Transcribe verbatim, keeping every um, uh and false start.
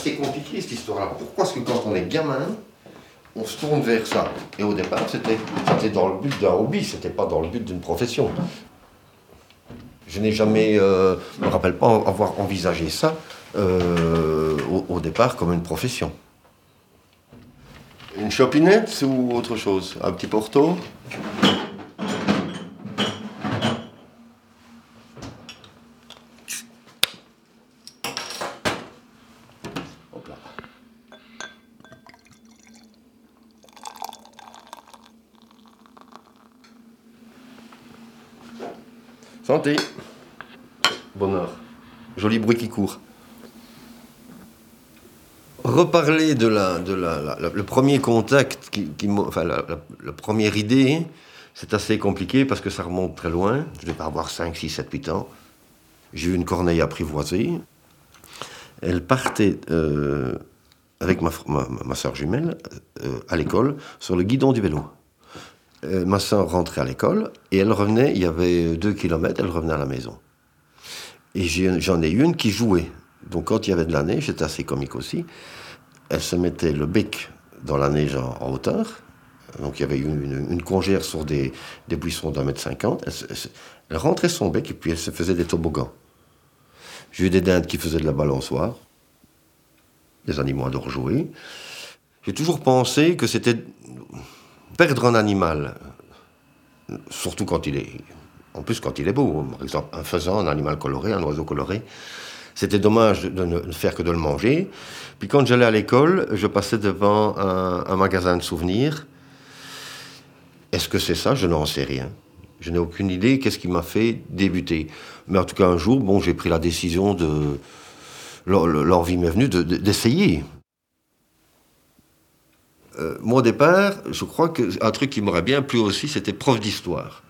assez compliqué cette histoire-là. Pourquoi est-ce que quand on est gamin, on se tourne vers ça? Et au départ, c'était, c'était dans le but d'un hobby, c'était pas dans le but d'une profession. Je n'ai jamais, euh, je me rappelle pas avoir envisagé ça euh, au, au départ comme une profession. Une chopinette ou autre chose? Un petit porto? Hop là. Santé. Bonheur. Joli bruit qui court. Reparler de la, de la, la, la le premier contact, qui, qui, enfin la, la, la première idée, c'est assez compliqué parce que ça remonte très loin. Je devais avoir cinq, six, sept, huit ans. J'ai eu une corneille apprivoisée. Elle partait euh, avec ma, ma, ma soeur jumelle euh, à l'école sur le guidon du vélo. Euh, ma soeur rentrait à l'école et elle revenait, il y avait deux kilomètres, elle revenait à la maison. Et j'ai, j'en ai une qui jouait. Donc quand il y avait de la neige, c'était assez comique aussi, elle se mettait le bec dans la neige en, en hauteur. Donc il y avait une, une, une congère sur des, des buissons d'un mètre cinquante. Elle, elle, elle rentrait son bec et puis elle se faisait des toboggans. J'ai eu des dindes qui faisaient de la balançoire. Les animaux adorent jouer. J'ai toujours pensé que c'était perdre un animal, surtout quand il est... En plus, quand il est beau, par exemple, un faisan, un animal coloré, un oiseau coloré, c'était dommage de ne faire que de le manger. Puis quand j'allais à l'école, je passais devant un, un magasin de souvenirs. Est-ce que c'est ça? Je n'en sais rien. Je n'ai aucune idée qu'est-ce qui m'a fait débuter. Mais en tout cas, un jour, bon, j'ai pris la décision de... L'envie m'est venue de, de, d'essayer. Euh, moi, au départ, je crois qu'un truc qui m'aurait bien plu aussi, c'était prof d'histoire.